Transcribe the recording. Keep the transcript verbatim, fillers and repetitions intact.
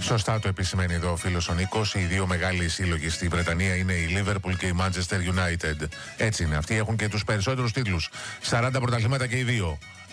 Σωστά το επισημαίνει εδώ ο φίλος ο Νίκος. Οι δύο μεγάλοι σύλλογοι στη Βρετανία είναι η Liverpool και η Manchester United. Έτσι είναι. Αυτοί έχουν και τους περισσότερους τίτλους. σαράντα πρωταθλήματα και οι δύο.